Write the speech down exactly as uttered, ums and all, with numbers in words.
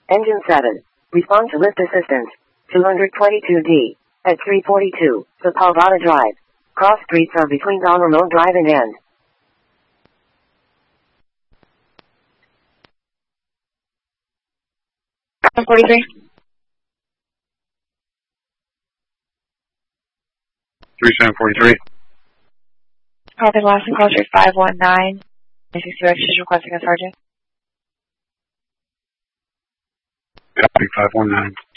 Engine seven. Respond to lift assistance. two twenty-two D. At three forty-two. Sapalgada Drive. Cross streets are between Don Ramon Drive and End. forty-three. three seven forty-three. Copy, last enclosure five one nine. If you see is requesting a sergeant. Copy, five one nine.